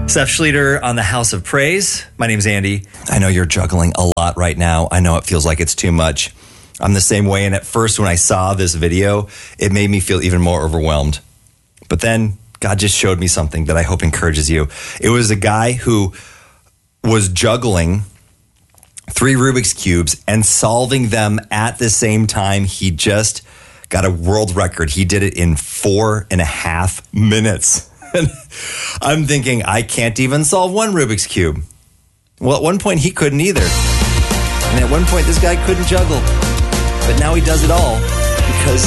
Seth Schleter on the House of Praise. My name's Andy. I know you're juggling a lot right now. I know it feels like it's too much. I'm the same way. And at first, when I saw this video, it made me feel even more overwhelmed. But then God just showed me something that I hope encourages you. It was a guy who was juggling 3 Rubik's Cubes and solving them at the same time. He just got a world record. He did it in 4.5 minutes. I'm thinking, I can't even solve 1 Rubik's Cube. Well, at one point, he couldn't either. And at one point, this guy couldn't juggle. But now he does it all because